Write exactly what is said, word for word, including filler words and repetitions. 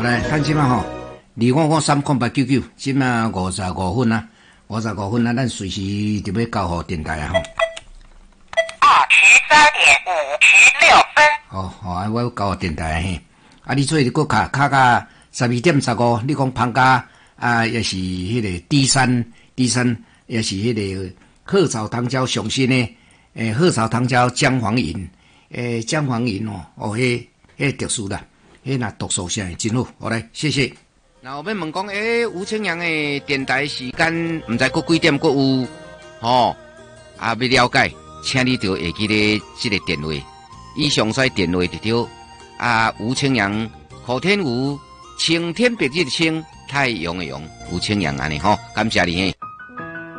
好来，咱即马吼，二五五三空八九九，即马五十五分啊，五十五分啊，咱随时就要交互电台啊吼。 二十三点五十六分。 哦，好啊，我交互电台嘿。啊，你做你搁卡卡到十二点十五，你讲旁家啊，也是迄个低山低山，也是迄个鹤草糖胶上新的诶，鹤草糖胶姜黄饮，诶，姜黄饮哦，哦，迄迄特殊啦。迄那读书声真好，好来，谢谢。那我们问讲，诶，吴清阳的电台时间，唔知过几点过有，吼、哦，啊，要了解，请你就会记咧这个电话，以上说电话就对。啊，吴清阳，何天吴，青天白日的青，太阳的阳，吴清阳安尼吼，感谢你嘿。